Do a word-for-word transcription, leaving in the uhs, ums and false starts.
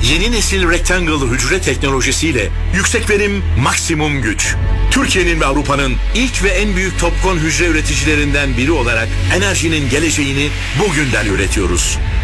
Yeni nesil Rectangle hücre teknolojisiyle yüksek verim, maksimum güç. Türkiye'nin ve Avrupa'nın ilk ve en büyük TOPCon hücre üreticilerinden biri olarak enerjinin geleceğini bugünden üretiyoruz.